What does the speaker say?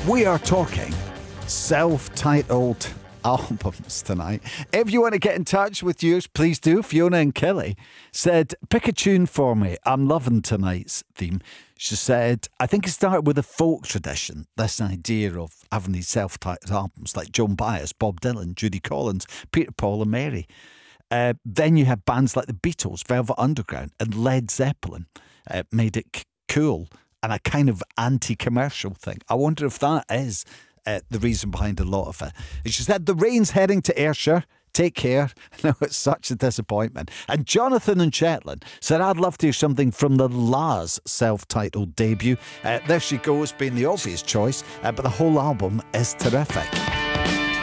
We are talking self-titled albums tonight. If you want to get in touch with yours, please do. Fiona and Kelly said, pick a tune for me. I'm loving tonight's theme. She said, I think it started with a folk tradition, this idea of having these self-titled albums like Joan Baez, Bob Dylan, Judy Collins, Peter, Paul and Mary. Then you have bands like the Beatles, Velvet Underground and Led Zeppelin made it cool and a kind of anti-commercial thing. I wonder if that is the reason behind a lot of it. And she said, the rain's heading to Ayrshire. Take care. No, it's such a disappointment. And Jonathan and Shetland said, I'd love to hear something from the Laz self-titled debut. There she goes, being the obvious choice, but the whole album is terrific.